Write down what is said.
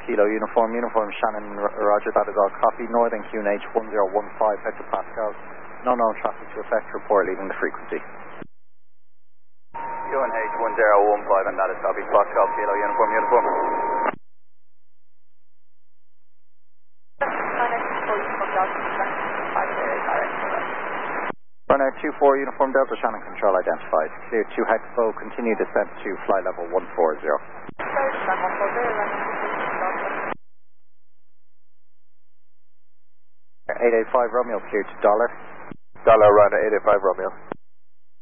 Kilo Uniform Shannon, Roger, that is all copy. Northern QNH 1015, hectopascals. No known traffic to affect, report leaving the frequency. QNH 1015, and that is copy. Pascal Kilo Uniform. Runner 24 Uniform Delta, Shannon control identified. Clear to Hexpo, continue descent to fly level 140. 885 Romeo, clear to Dollar. Dollar runner 885 Romeo.